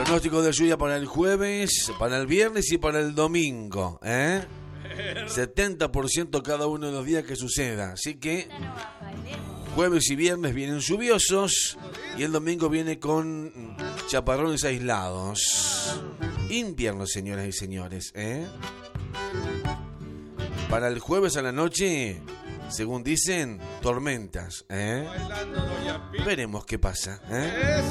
Pronóstico de lluvia para el jueves, para el viernes y para el domingo, 70% cada uno de los días que suceda. Así que jueves y viernes vienen lluviosos y el domingo viene con chaparrones aislados. Invierno, señoras y señores, Para el jueves a la noche, según dicen, tormentas, Veremos qué pasa,